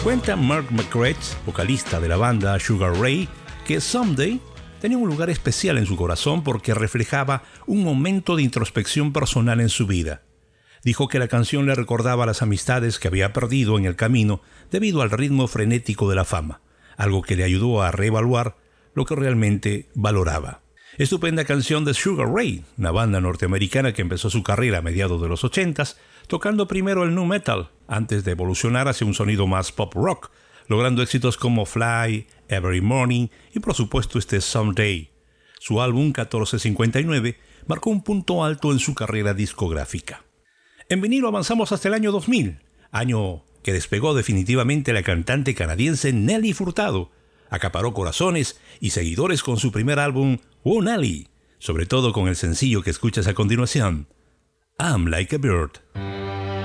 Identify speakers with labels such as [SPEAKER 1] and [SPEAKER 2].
[SPEAKER 1] Cuenta Mark McCready, vocalista de la banda Sugar Ray, que Someday tenía un lugar especial en su corazón porque reflejaba un momento de introspección personal en su vida. Dijo que la canción le recordaba las amistades que había perdido en el camino debido al ritmo frenético de la fama, algo que le ayudó a reevaluar lo que realmente valoraba. Estupenda canción de Sugar Ray, una banda norteamericana que empezó su carrera a mediados de los 80s, tocando primero el nu metal, antes de evolucionar hacia un sonido más pop rock, logrando éxitos como Fly, Every Morning y por supuesto este Someday. Su álbum 1459 marcó un punto alto en su carrera discográfica. En vinilo avanzamos hasta el año 2000, año que despegó definitivamente la cantante canadiense Nelly Furtado. Acaparó corazones y seguidores con su primer álbum, Oh Nelly, sobre todo con el sencillo que escuchas a continuación, I'm Like a Bird.